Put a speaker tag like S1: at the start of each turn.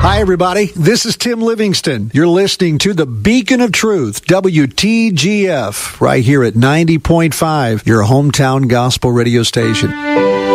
S1: Hi, everybody. This is Tim Livingston. You're listening to the Beacon of Truth, WTGF, right here at 90.5, your hometown gospel radio station.